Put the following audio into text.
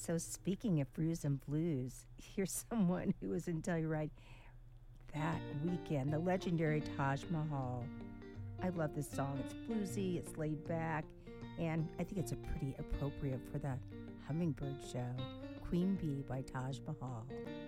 So speaking of brews and blues, here's someone who was in Telluride that weekend, the legendary Taj Mahal. I love this song. It's bluesy, it's laid back, and I think it's a pretty appropriate for the Hummingbird Show. Queen Bee by Taj Mahal.